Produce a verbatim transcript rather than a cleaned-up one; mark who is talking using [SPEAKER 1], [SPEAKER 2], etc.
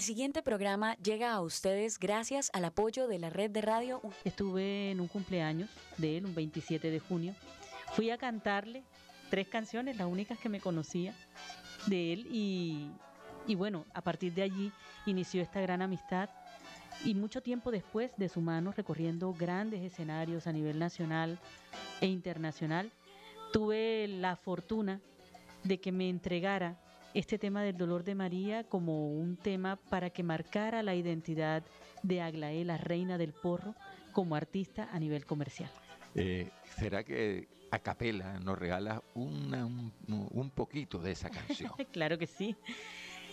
[SPEAKER 1] siguiente programa llega a ustedes gracias al apoyo de la red de radio.
[SPEAKER 2] Estuve en un cumpleaños de él, un veintisiete de junio. Fui a cantarle tres canciones, las únicas que me conocía de él, y, y bueno, a partir de allí inició esta gran amistad. Y mucho tiempo después, de su mano, recorriendo grandes escenarios a nivel nacional e internacional, tuve la fortuna de que me entregara este tema del dolor de María como un tema para que marcara la identidad de Aglaé, la reina del porro, como artista a nivel comercial.
[SPEAKER 3] Eh, ¿Será que a capela nos regalas una, un, un poquito de esa canción?
[SPEAKER 2] Claro que sí.